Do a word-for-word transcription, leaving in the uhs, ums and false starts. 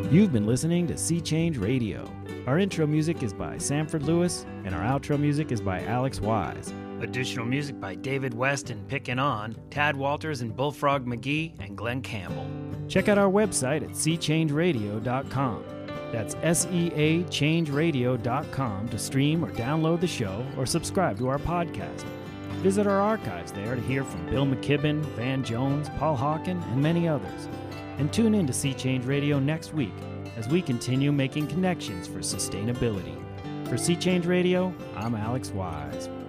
You've been listening to Sea Change Radio. Our intro music is by Sanford Lewis, and our outro music is by Alex Wise. Additional music by David West and Pickin' On, Tad Walters and Bullfrog McGee, and Glenn Campbell. Check out our website at sea change radio dot com. That's S E A change radio dot com to stream or download the show or subscribe to our podcast. Visit our archives there to hear from Bill McKibben, Van Jones, Paul Hawken, and many others. And tune in to Sea Change Radio next week as we continue making connections for sustainability. For Sea Change Radio, I'm Alex Wise.